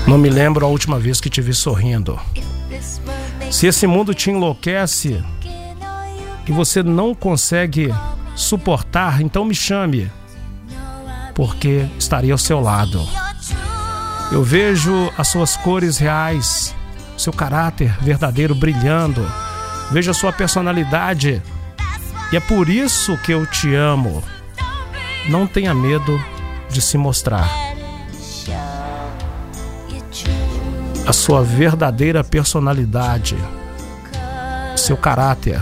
Não me lembro a última vez que te vi sorrindo. Se esse mundo te enlouquece e você não consegue suportar, então me chame, porque estarei ao seu lado. Eu vejo as suas cores reais, seu caráter verdadeiro brilhando. Vejo a sua personalidade e é por isso que eu te amo. Não tenha medo de se mostrar. A sua verdadeira personalidade, seu caráter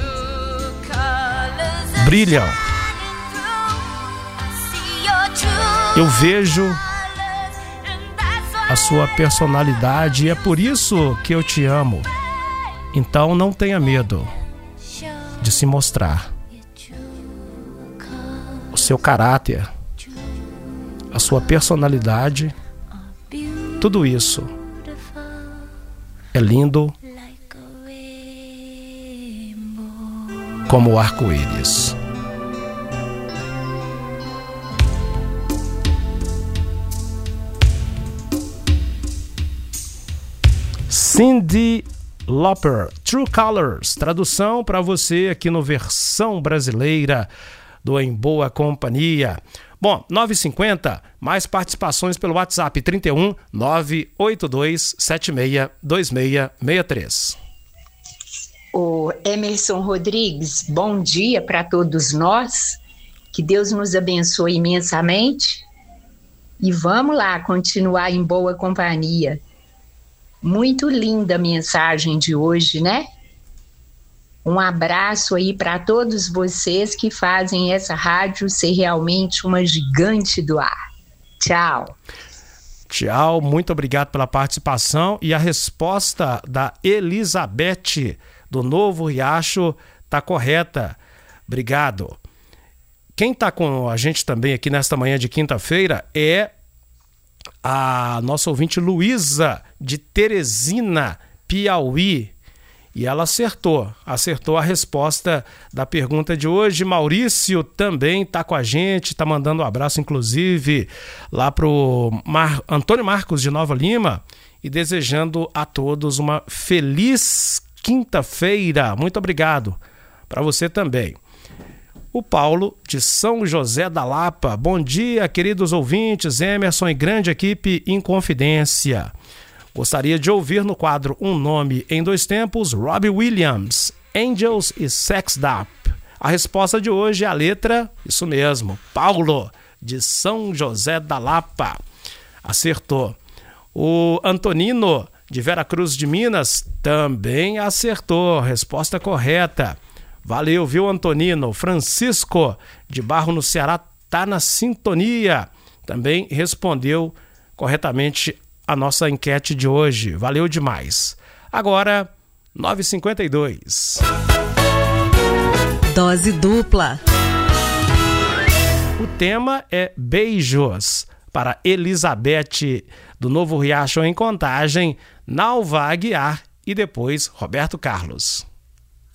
brilham. Eu vejo a sua personalidade e é por isso que eu te amo. Então não tenha medo de se mostrar. O seu caráter, a sua personalidade, tudo isso é lindo como o arco-íris. Cyndi Lauper, True Colors, tradução para você aqui no versão brasileira do Em Boa Companhia. Bom, 9h50, mais participações pelo WhatsApp 31 982 76 2663. O Emerson Rodrigues, bom dia para todos nós, que Deus nos abençoe imensamente e vamos lá continuar em boa companhia. Muito linda a mensagem de hoje, né? Um abraço aí para todos vocês que fazem essa rádio ser realmente uma gigante do ar. Tchau. Tchau, muito obrigado pela participação. E a resposta da Elizabeth do Novo Riacho está correta. Obrigado. Quem está com a gente também aqui nesta manhã de quinta-feira é a nossa ouvinte Luísa, de Teresina, Piauí. E ela acertou a resposta da pergunta de hoje. Maurício também está com a gente, está mandando um abraço, inclusive, lá para o Antônio Marcos de Nova Lima e desejando a todos uma feliz quinta-feira. Muito obrigado para você também. O Paulo, de São José da Lapa. Bom dia, queridos ouvintes, Emerson e grande equipe Inconfidência. Gostaria de ouvir no quadro Um Nome em Dois Tempos, Robbie Williams, Angels e Sexed Up. A resposta de hoje é a letra, isso mesmo, Paulo, de São José da Lapa. Acertou. O Antonino, de Vera Cruz de Minas, também acertou. Resposta correta. Valeu, viu, Antonino? Francisco, de Barro, no Ceará, tá na sintonia. Também respondeu corretamente a nossa enquete de hoje. Valeu demais. Agora, 9h52. Dose dupla. O tema é beijos para Elizabeth do Novo Riacho em Contagem, Nalva Aguiar e depois Roberto Carlos.